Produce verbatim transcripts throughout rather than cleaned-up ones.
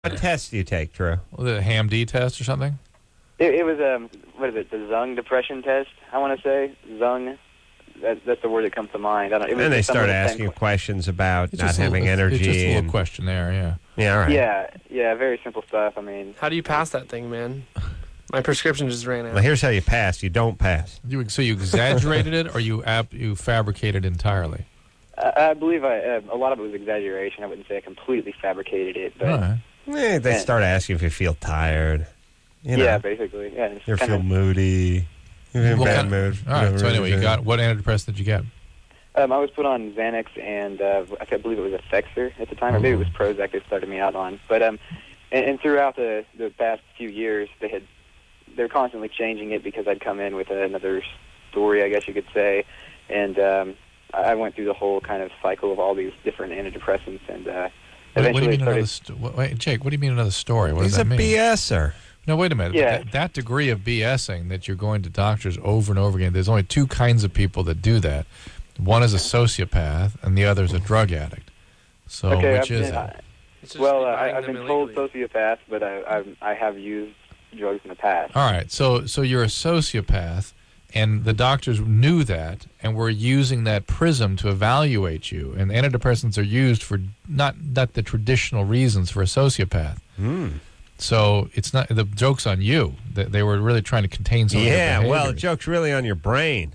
What test do you take, Drew? Was it a H A M D test or something? It, it was, um, what is it, the Zung depression test, I want to say. Zung. That, that's the word that comes to mind. I don't, it was And they just some start little asking you thing- questions about It's not just a having little- energy. It's just a little and- questionnaire, yeah. Yeah, all right. Yeah, yeah, very simple stuff. I mean, How do you pass that thing, man? My prescription just ran out. Well, here's how you pass. You don't pass. You, so you exaggerated it, or you ap- you fabricated entirely? I, I believe I, uh, a lot of it was exaggeration. I wouldn't say I completely fabricated it, but All right. Eh, they Yeah. start asking if you feel tired. You know, yeah, basically, yeah. it's you kind feel of- moody. You're in a What bad kind- mood. All right. Whatever So it anyway, you is. got what antidepressant did you get? Um, I was put on Xanax and uh, I can't believe it was Effexor at the time, or maybe it was Prozac they started me out on. But um, and, and throughout the the past few years, they had they're constantly changing it because I'd come in with another story, I guess you could say, and um, I went through the whole kind of cycle of all these different antidepressants, and uh, What, eventually what do you mean it another? started. St- wait, Jake, what do you mean another story? What He's does a that mean? BSer. No, wait a minute. Yeah. That, that degree of BSing that you're going to doctors over and over again, there's only two kinds of people that do that. One is a sociopath, and the other is a drug addict. So Okay, which I've is been, it? I, It's just well, uh, buying I, I've them been told illegally. sociopath, but I, I I have used drugs in the past. All right, so so you're a sociopath, and the doctors knew that, and were using that prism to evaluate you. And antidepressants are used for not not the traditional reasons for a sociopath. Hmm. So it's not the joke's on you. They, they were really trying to contain some Yeah, of your well, the behaviors. joke's really on your brain,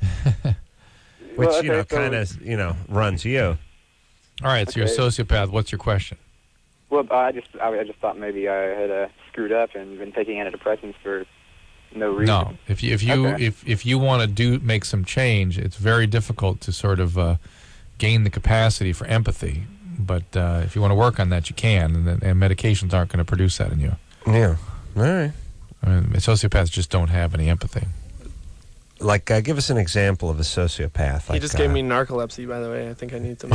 which, Well, you know, okay, so- kind of, you know, runs you. All right, so you're a Okay. sociopath. What's your question? Well, I just I, I just thought maybe I had uh, screwed up and been taking antidepressants for no reason. No, if you if you Okay. if if you want to do make some change, it's very difficult to sort of uh, gain the capacity for empathy. But uh, if you want to work on that, you can, and, and medications aren't going to produce that in you. Yeah. All right. I mean, sociopaths just don't have any empathy. Like, uh, give us an example of a sociopath. He Like, just gave uh, me narcolepsy, by the way. I think I need some.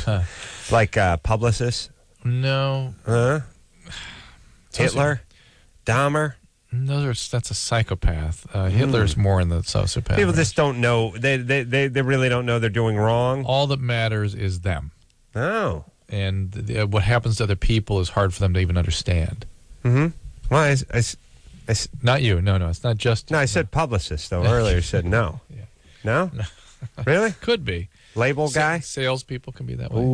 like uh, Publicis, No, huh? Soci- Hitler, Dahmer. those are that's a psychopath. Uh, Hitler's more in the sociopath. People range. just don't know. They, they they they really don't know they're doing wrong. all that matters is them, Oh. and the, what happens to other people is hard for them to even understand. Mm-hmm. Well, I, I, I, Not you. No, no, it's not just. no, I said Publicis, though. Earlier you said no. Yeah. No? Really? Could be. Label Sa- guy? salespeople can be that way.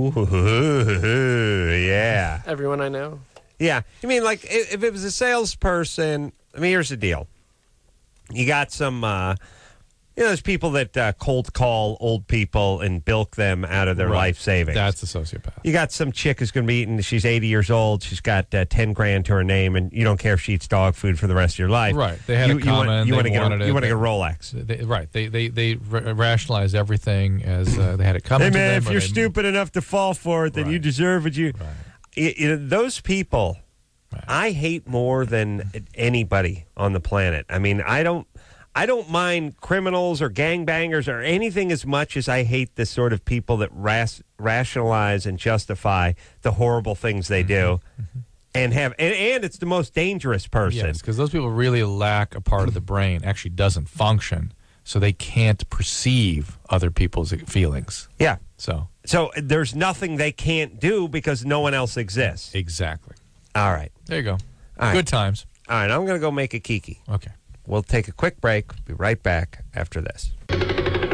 Ooh, yeah. Everyone I know. Yeah. You mean, like, i- if it was a salesperson, I mean, here's the deal. You got some, uh, you know, there's people that uh, cold call old people and bilk them out of their Right. life savings. That's a sociopath. You got some chick who's going to be eating, she's eighty years old, she's got uh, ten grand to her name, and you don't care if she eats dog food for the rest of your life. Right. They had you, a comment. You want, you they want to get wanted a, it. you want to They- get a Rolex. They, right. They they they ra- rationalized everything as uh, they had it coming Hey, to man, them. if or you're they- stupid enough to fall for it, then you Right. deserve it. You, Right. you, you know, those people, Right. I hate more than anybody on the planet. I mean, I don't, I don't mind criminals or gangbangers or anything as much as I hate the sort of people that ras- rationalize and justify the horrible things they do, and have, and, and it's the most dangerous person. Yes, because those people really lack a part of the brain, actually doesn't function, so they can't perceive other people's feelings. Yeah. So So there's nothing they can't do because no one else exists. exactly. All right. There you go. All right. Good times. All right. I'm going to go make a kiki. Okay. We'll take a quick break. Be right back after this.